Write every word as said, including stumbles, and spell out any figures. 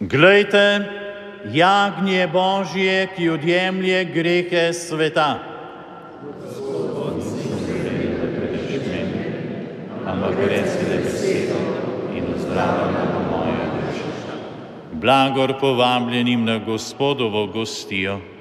Glejte, jagnje Božje, ki odjemlje grehe sveta. Ampak reci le besedo in ozdravljena bo moja duša. Blagor povabljenim na Gospodovo gostijo.